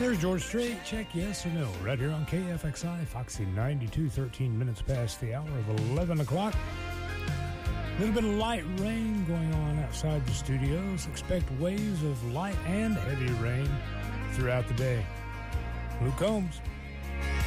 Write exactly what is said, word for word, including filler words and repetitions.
There's George Strait. Check yes or no. Right here on K F X I, Foxy ninety-two, thirteen minutes past the hour of eleven o'clock. A little bit of light rain going on outside the studios. Expect waves of light and heavy rain throughout the day. Luke Combs.